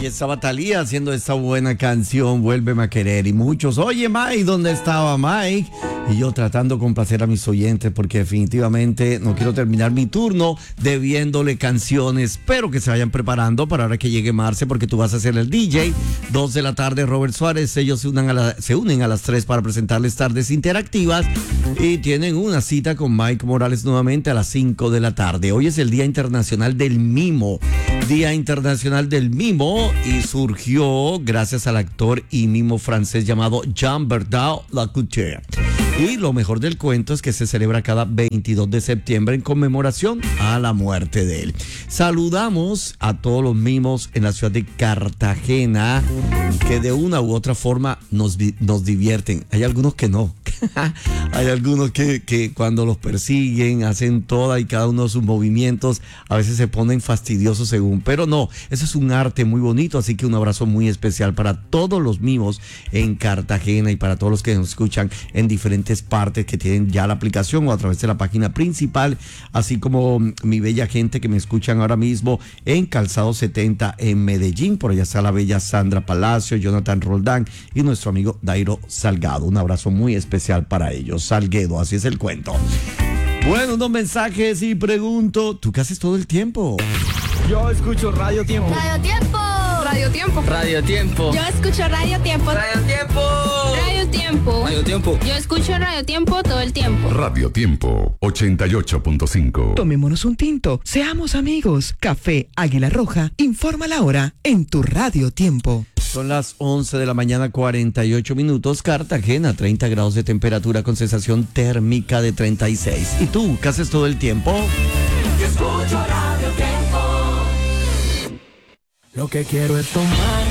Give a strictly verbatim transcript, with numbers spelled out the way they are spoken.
Ahí estaba Thalía haciendo esta buena canción, Vuélveme a querer. Y muchos, oye Mike, ¿dónde estaba Mike? Y yo tratando de complacer a mis oyentes porque definitivamente no quiero terminar mi turno debiéndole canciones. Espero que se vayan preparando para ahora que llegue Marce, porque tú vas a ser el D J. Dos de la tarde, Robert Suárez. Ellos se, unan a la, se unen a las tres para presentarles tardes interactivas. Y tienen una cita con Mike Morales nuevamente a las cinco de la tarde. Hoy es el Día Internacional del Mimo. Día Internacional del Mimo, y surgió gracias al actor y mimo francés llamado Jean-Bernard Lacouture. Y lo mejor del cuento es que se celebra cada veintidós de septiembre en conmemoración a la muerte de él. Saludamos a todos los mimos en la ciudad de Cartagena, que de una u otra forma nos, nos divierten. Hay algunos que no. Hay algunos que, que cuando los persiguen hacen toda y cada uno de sus movimientos, a veces se ponen fastidiosos según, pero no, eso es un arte muy bonito, así que un abrazo muy especial para todos los mimos en Cartagena y para todos los que nos escuchan en diferentes partes que tienen ya la aplicación o a través de la página principal, así como mi bella gente que me escuchan ahora mismo en Calzado setenta en Medellín. Por allá está la bella Sandra Palacio, Jonathan Roldán y nuestro amigo Dairo Salgado. Un abrazo muy especial para ellos. Salguedo, así es el cuento. Bueno, unos mensajes y pregunto, ¿tú qué haces todo el tiempo? Yo escucho Radio Tiempo. Radio Tiempo. Radio Tiempo. Radio Tiempo. Yo escucho Radio Tiempo. Radio Tiempo. Radio Tiempo. Radio Tiempo. Yo escucho Radio Tiempo todo el tiempo. Radio Tiempo, ochenta y ocho punto cinco. Tomémonos un tinto, seamos amigos. Café Águila Roja, informa la hora en tu Radio Tiempo. Son las once de la mañana, cuarenta y ocho minutos. Cartagena, treinta grados de temperatura con sensación térmica de treinta y seis. ¿Y tú, qué haces todo el tiempo? Yo escucho Radio Tiempo. Lo que quiero es tomar